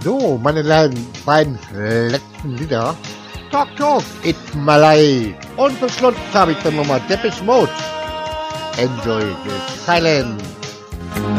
So, meine beiden letzten Lieder. Talk Talk, It's My Life. Und zum Schluss habe ich dann nochmal Depeche Mode. Enjoy the Silence.